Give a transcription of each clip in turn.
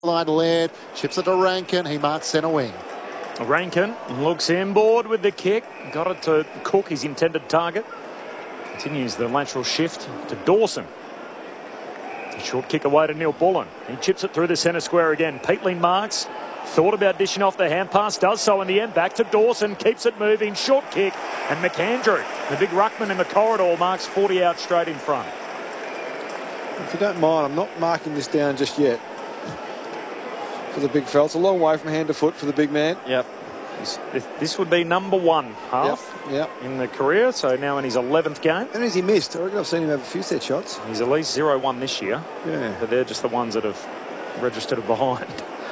Line led, chips it to Rankin. He marks centre wing. Rankin looks inboard with the kick. Got it to Cook, his intended target. Continues the lateral shift to Dawson. A short kick away to Neil Bullen. He chips it through the centre square again. Peatling marks. Thought about dishing off the hand pass. Does so in the end. Back to Dawson. Keeps it moving. Short kick. And McAndrew, the big ruckman in the corridor, marks 40 out straight in front. If you don't mind, I'm not marking this down just yet. For the big fella. It's a long way from hand to foot for the big man. Yep. This would be number one half in the career, so now in his 11th game. And has he missed? I reckon I've seen him have a few set shots. He's at least 0-1 this year. Yeah. But they're just the ones that have registered behind.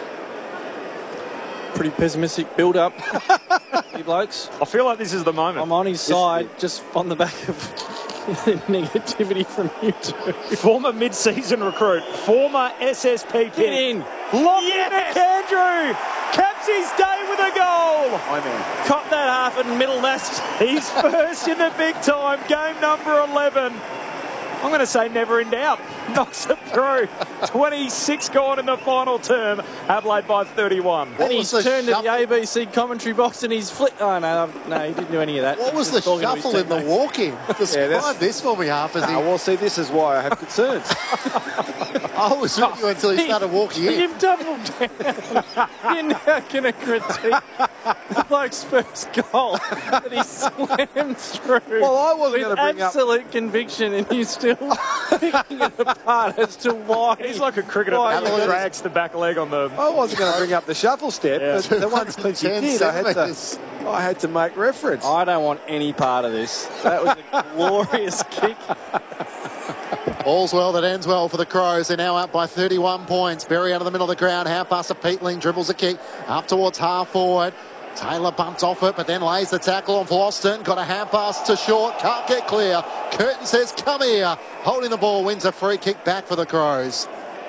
Pretty pessimistic build-up, you blokes. I feel like this is the moment. I'm on his side, just on the back of negativity from you two. Former mid-season recruit, former SSP pick. In. Lock in McAndrew. Caps his day with a goal. My man. Caught that half and middle nest. He's first in the big time. Game number 11. I'm going to say never in doubt. Knocks it through. 26 gone in the final term. Adelaide by 31. And he's turned to the ABC commentary box and he's flicked. Oh, no, he didn't do any of that. What was the shuffle in the walking? Describe this for me, Half. Well, see, this is why I have concerns. I was with you until he started walking in. You've doubled down. You're now going to critique the bloke's first goal that he slammed through. Well, I wasn't going to bring with absolute conviction, and you still picking it apart as to why. He's like a cricketer that drags the back leg on the... I wasn't going to bring up the shuffle step, but the one Clinch did, I had to make reference. I don't want any part of this. That was a glorious kick. All's well that ends well for the Crows. They're now up by 31 points. Berry out of the middle of the ground. Half pass to Peatling. Dribbles a kick up towards half forward. Taylor bumps off it, but then lays the tackle on Floston. Got a hand pass to short. Can't get clear. Curtin says, come here. Holding the ball, wins a free kick back for the Crows.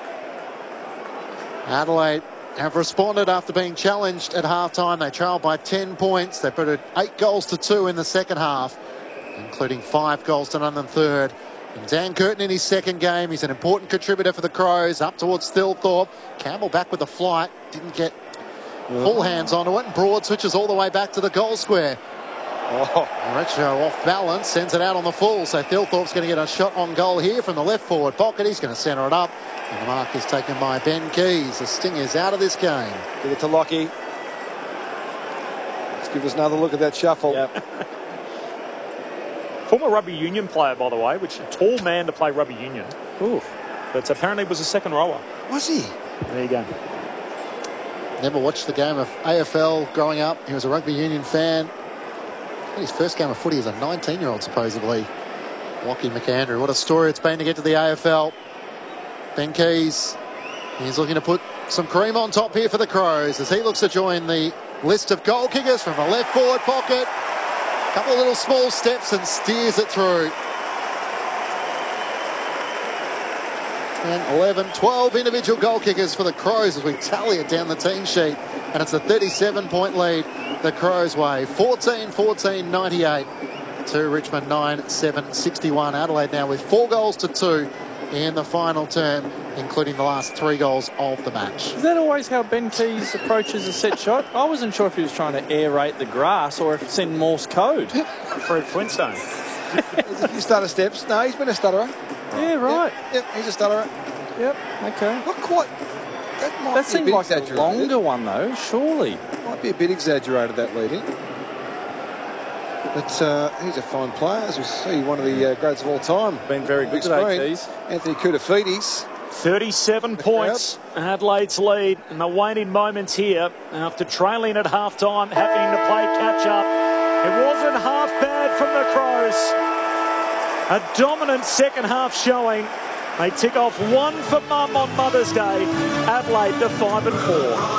Adelaide have responded after being challenged at half-time. They trailed by 10 points. They put it 8 goals to 2 in the second half, including 5 goals to none in third. And Dan Curtin in his second game. He's an important contributor for the Crows. Up towards Thilthorpe. Campbell back with the flight. Didn't get full hands onto it. And Broad switches all the way back to the goal square. Richo off balance. Sends it out on the full. So Thilthorpe's going to get a shot on goal here from the left forward pocket. He's going to centre it up. And the mark is taken by Ben Keys. The Stingers out of this game. Give it to Lockie. Let's give us another look at that shuffle. Yep. Former rugby union player, by the way, which a tall man to play rugby union. Ooh. But apparently was a second rower. Was he? There you go. Never watched the game of AFL growing up. He was a rugby union fan. His first game of footy as a 19-year-old, supposedly. Lockie McAndrew. What a story it's been to get to the AFL. Ben Keys, he's looking to put some cream on top here for the Crows as he looks to join the list of goal kickers from the left forward pocket. Couple of little small steps and steers it through. 10, 11, 12 individual goal kickers for the Crows as we tally it down the team sheet. And it's a 37-point lead the Crows way. 14-14, 98 to Richmond 9-7, 61. Adelaide now with 4 goals to 2 in the final term, including the last 3 goals of the match. Is that always how Ben Keys approaches a set shot? I wasn't sure if he was trying to aerate the grass or if it's in Morse code. Fred Flintstone. There's a few stutter steps. No, he's been a stutterer. Yeah, right. Yep, he's a stutterer. Yep, okay. Not quite. That seemed like a longer one, though, surely. Might be a bit exaggerated, that leading. But he's a fine player, as we see, one of the greats of all time. Been very good today, Keys. Anthony Koutafidis. 37 points, Adelaide's lead, and the waning moments here after trailing at half-time, having to play catch-up. It wasn't half bad from the Crows. A dominant second half showing. They tick off 1 for Mum on Mother's Day. Adelaide to 5-4.